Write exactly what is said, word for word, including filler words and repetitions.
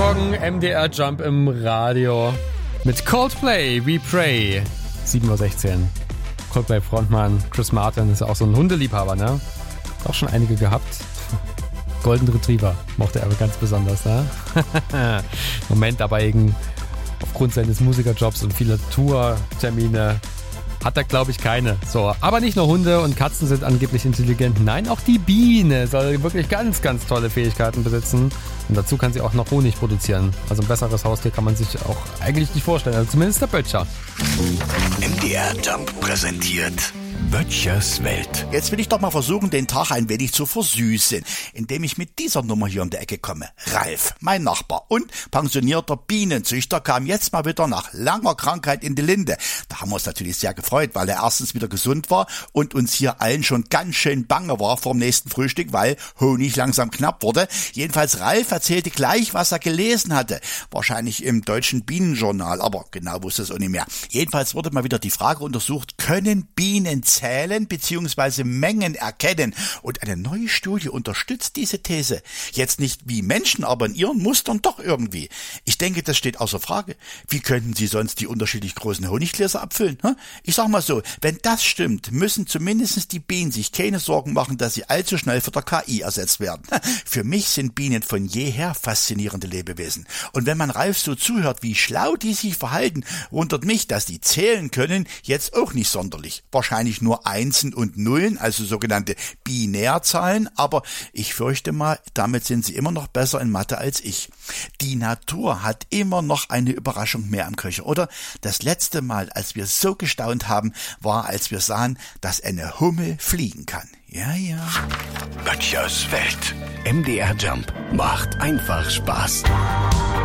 Morgen, M D R Jump im Radio mit Coldplay, We Pray, sieben Uhr sechzehn. Coldplay-Frontmann Chris Martin ist auch so ein Hundeliebhaber, ne? Auch schon einige gehabt. Golden Retriever mochte er aber ganz besonders, ne? Moment, aber eben aufgrund seines Musikerjobs und vieler Tourtermine hat er, glaube ich, keine. So, aber nicht nur Hunde und Katzen sind angeblich intelligent. Nein, auch die Biene soll wirklich ganz, ganz tolle Fähigkeiten besitzen. Und dazu kann sie auch noch Honig produzieren. Also ein besseres Haustier kann man sich auch eigentlich nicht vorstellen. Also zumindest der Böttcher. M D R Jump präsentiert Böttchers Welt. Jetzt will ich doch mal versuchen, den Tag ein wenig zu versüßen, indem ich mit dieser Nummer hier um die Ecke komme. Ralf, mein Nachbar und pensionierter Bienenzüchter, kam jetzt mal wieder nach langer Krankheit in die Linde. Da haben wir uns natürlich sehr gefreut, weil er erstens wieder gesund war und uns hier allen schon ganz schön bange war vor dem nächsten Frühstück, weil Honig langsam knapp wurde. Jedenfalls Ralf erzählte gleich, was er gelesen hatte. Wahrscheinlich im Deutschen Bienenjournal, aber genau wusste es auch nicht mehr. Jedenfalls wurde mal wieder die Frage untersucht, können Bienen zählen bzw. Mengen erkennen? Und eine neue Studie unterstützt diese These. Jetzt nicht wie Menschen, aber in ihren Mustern doch irgendwie. Ich denke, das steht außer Frage. Wie könnten sie sonst die unterschiedlich großen Honiggläser abfüllen? Ich sag mal so, wenn das stimmt, müssen zumindest die Bienen sich keine Sorgen machen, dass sie allzu schnell von der K I ersetzt werden. Für mich sind Bienen von jeher faszinierende Lebewesen. Und wenn man Ralf so zuhört, wie schlau die sich verhalten, wundert mich, dass die zählen können, jetzt auch nicht sonderlich. Wahrscheinlich nur Einsen und Nullen, also sogenannte Binärzahlen, aber ich fürchte mal, damit sind sie immer noch besser in Mathe als ich. Die Natur hat immer noch eine Überraschung mehr im Köcher, oder? Das letzte Mal, als wir so gestaunt haben, war, als wir sahen, dass eine Hummel fliegen kann. Ja, ja. Böttchers Welt. M D R Jump macht einfach Spaß.